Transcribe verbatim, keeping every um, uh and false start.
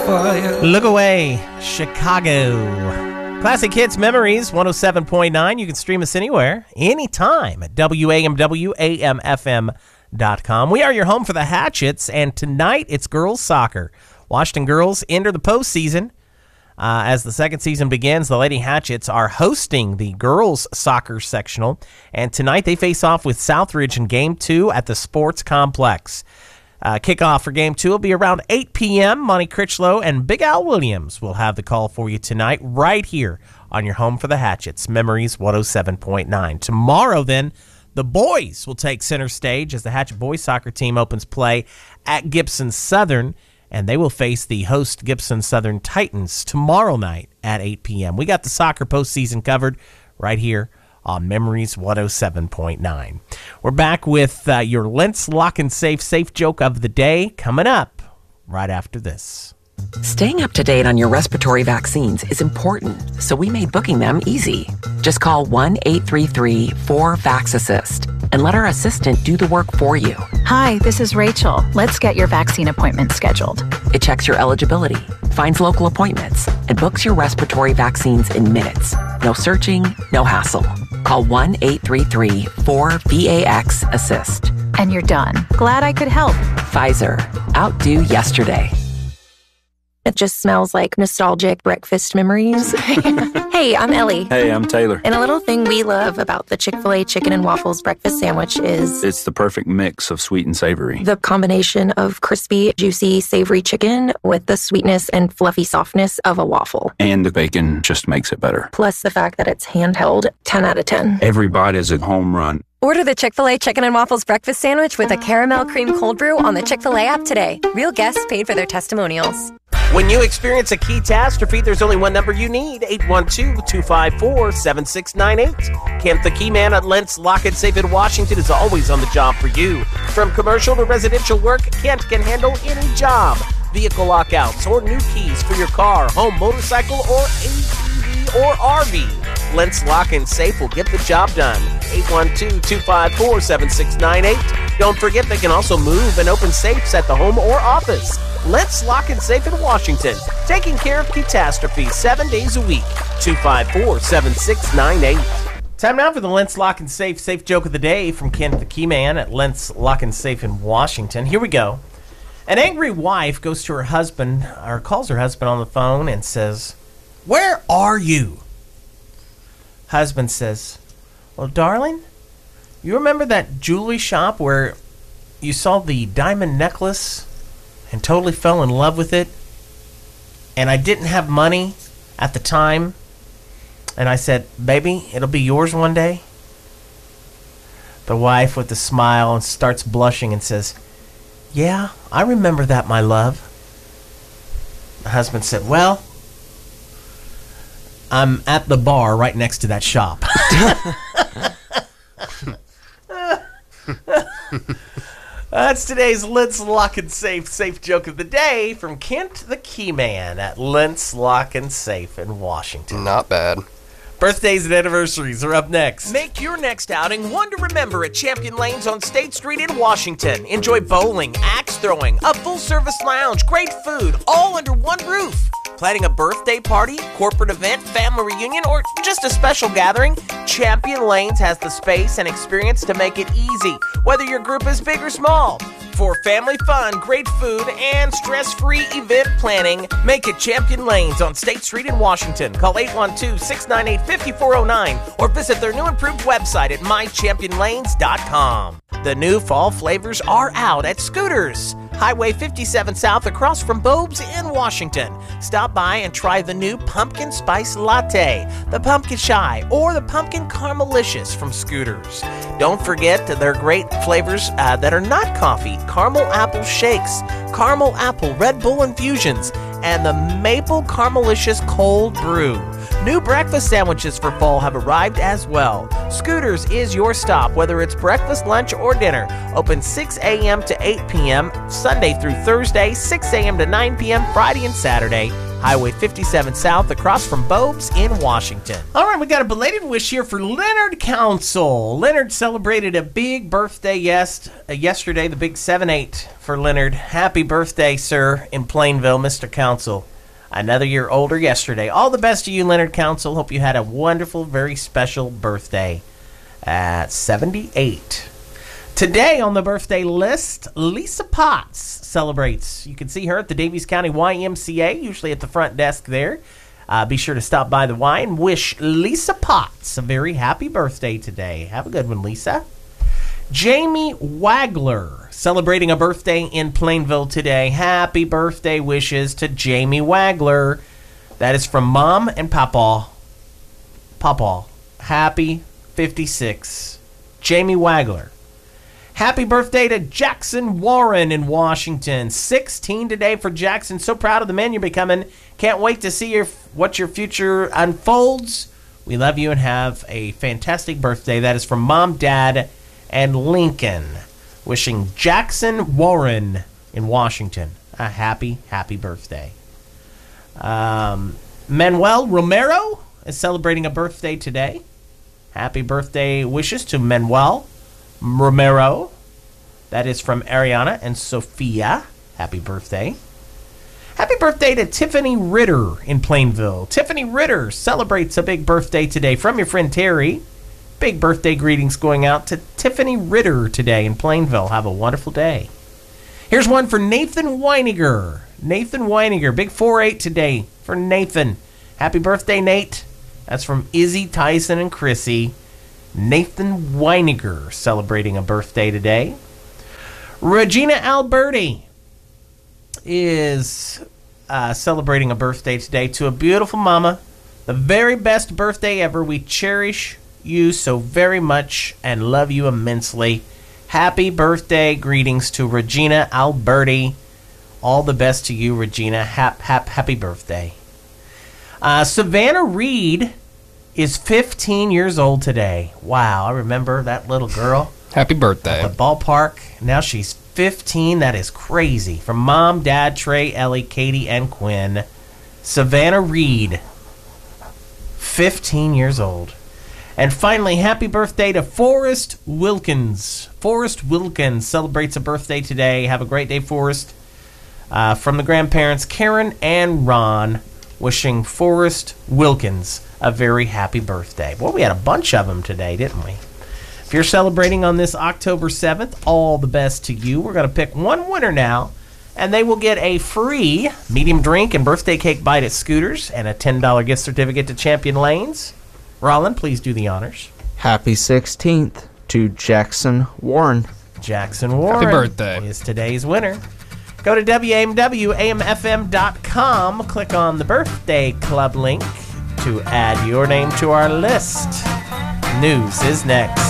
for you. Look Away, Chicago. Classic Hits Memories, one oh seven point nine. You can stream us anywhere, anytime at W A M W A M F M dot com. We are your home for the Hatchets, and tonight it's girls soccer. Washington girls enter the postseason. Uh, as the second season begins, the Lady Hatchets are hosting the girls soccer sectional, and tonight they face off with Southridge in Game two at the Sports Complex. Uh, kickoff for Game two will be around eight p.m. Monty Critchlow and Big Al Williams will have the call for you tonight right here on your home for the Hatchets, Memories one oh seven point nine. Tomorrow, then, the boys will take center stage as the Hatchet boys soccer team opens play at Gibson Southern, and they will face the host Gibson Southern Titans tomorrow night at eight p.m. We got the soccer postseason covered right here on Memories one oh seven point nine. We're back with uh, your Lentz Lock and Safe Safe Joke of the Day coming up right after this. Staying up to date on your respiratory vaccines is important, so we made booking them easy. Just call one eight three three four VAX-ASSIST and let our assistant do the work for you. Hi, this is Rachel. Let's get your vaccine appointment scheduled. It checks your eligibility, finds local appointments, and books your respiratory vaccines in minutes. No searching, no hassle. Call one eight three three four VAX-ASSIST. And you're done. Glad I could help. Pfizer. Outdo yesterday. It just smells like nostalgic breakfast memories. Hey, I'm Ellie. Hey, I'm Taylor. And a little thing we love about the Chick-fil-A Chicken and Waffles breakfast sandwich is... it's the perfect mix of sweet and savory. The combination of crispy, juicy, savory chicken with the sweetness and fluffy softness of a waffle. And the bacon just makes it better. Plus the fact that it's handheld, ten out of ten. Every bite is a home run. Order the Chick-fil-A Chicken and Waffles breakfast sandwich with a caramel cream cold brew on the Chick-fil-A app today. Real guests paid for their testimonials. When you experience a catastrophe, there's only one number you need, eight one two, two five four, seven six nine eight. Kent the Key Man at Lentz Lock and Safe in Washington is always on the job for you. From commercial to residential work, Kent can handle any job. Vehicle lockouts or new keys for your car, home, motorcycle, or A T V or R V. Lentz Lock and Safe will get the job done. eight one two, two five four, seven six nine eight. Don't forget they can also move and open safes at the home or office. Lentz Lock and Safe in Washington, taking care of catastrophes seven days a week. two five four, seven six nine eight. Time now for the Lentz Lock and Safe Safe Joke of the Day from Kent the Key Man at Lentz Lock and Safe in Washington. Here we go. An angry wife goes to her husband, or calls her husband on the phone and says, "Where are you?" Husband says, "Well, darling, you remember that jewelry shop where you saw the diamond necklace and totally fell in love with it, and I didn't have money at the time, and I said, baby, it'll be yours one day?" The wife, with a smile, and starts blushing and says, "Yeah, I remember that, my love." The husband said, "Well, I'm at the bar right next to that shop." That's today's Lentz Lock and Safe Safe Joke of the Day from Kent the Key Man at Lentz Lock and Safe in Washington. Not bad. Birthdays and anniversaries are up next. Make your next outing one to remember at Champion Lanes on State Street in Washington. Enjoy bowling, axe throwing, a full-service lounge, great food, all under one roof. Planning a birthday party, corporate event, family reunion, or just a special gathering? Champion Lanes has the space and experience to make it easy, whether your group is big or small. For family fun, great food, and stress-free event planning, make it Champion Lanes on State Street in Washington. Call eight one two, six nine eight, five four zero nine or visit their new improved website at my champion lanes dot com. The new fall flavors are out at Scooters. Highway fifty-seven South across from Bob's in Washington. Stop by and try the new Pumpkin Spice Latte, the Pumpkin Shy, or the Pumpkin Caramelicious from Scooters. Don't forget their great flavors uh, that are not coffee: Caramel Apple Shakes, Caramel Apple Red Bull Infusions, and the Maple Caramelicious Cold Brew. New breakfast sandwiches for fall have arrived as well. Scooters is your stop, whether it's breakfast, lunch, or dinner. Open six a.m. to eight p.m. Sunday through Thursday, six a.m. to nine p.m. Friday and Saturday. Highway fifty-seven South, across from Bob's in Washington. All right, we got a belated wish here for Leonard Council. Leonard celebrated a big birthday yes, uh, yesterday, the big seven eight for Leonard. Happy birthday, sir, in Plainville, Mister Council. Another year older yesterday. All the best to you, Leonard Council. Hope you had a wonderful, very special birthday at seventy-eight. Today on the birthday list, Lisa Potts celebrates. You can see her at the Davies County Y M C A, usually at the front desk there. Uh, be sure to stop by the Y and wish Lisa Potts a very happy birthday today. Have a good one, Lisa. Jamie Wagler celebrating a birthday in Plainville today. Happy birthday wishes to Jamie Wagler. That is from Mom and Papa. Papa. Happy fifty-six. Jamie Wagler. Happy birthday to Jackson Warren in Washington. sixteen today for Jackson. So proud of the man you're becoming. Can't wait to see your what your future unfolds. We love you and have a fantastic birthday. That is from Mom, Dad, and Lincoln. Wishing Jackson Warren in Washington a happy, happy birthday. Um, Manuel Romero is celebrating a birthday today. Happy birthday wishes to Manuel Romero. That is from Ariana and Sophia. Happy birthday. Happy birthday to Tiffany Ritter in Plainville. Tiffany Ritter celebrates a big birthday today from your friend Terry. Big birthday greetings going out to Tiffany Ritter today in Plainville. Have a wonderful day. Here's one for Nathan Weiniger. Nathan Weiniger, big four eight today for Nathan. Happy birthday, Nate. That's from Izzy, Tyson, and Chrissy. Nathan Weiniger celebrating a birthday today. Regina Alberti is uh, celebrating a birthday today to a beautiful mama. The very best birthday ever. We cherish you so very much and love you immensely. Happy birthday greetings to Regina Alberti. All the best to you, Regina. Hap, hap, happy birthday. Uh, Savannah Reed is fifteen years old today. Wow, I remember that little girl. Happy birthday. At the ballpark. Now she's fifteen. That is crazy. From Mom, Dad, Trey, Ellie, Katie, and Quinn. Savannah Reed, fifteen years old. And finally, happy birthday to Forrest Wilkins. Forrest Wilkins celebrates a birthday today. Have a great day, Forrest. Uh, from the grandparents, Karen and Ron, wishing Forrest Wilkins a very happy birthday. Boy, we had a bunch of them today, didn't we? If you're celebrating on this October seventh, all the best to you. We're going to pick one winner now, and they will get a free medium drink and birthday cake bite at Scooters and a ten dollars gift certificate to Champion Lanes. Roland, please do the honors. Happy sixteenth to Jackson Warren. Jackson Warren. Happy birthday. Is today's winner. Go to W A M W A M F M dot com. Click on the birthday club link to add your name to our list. News is next.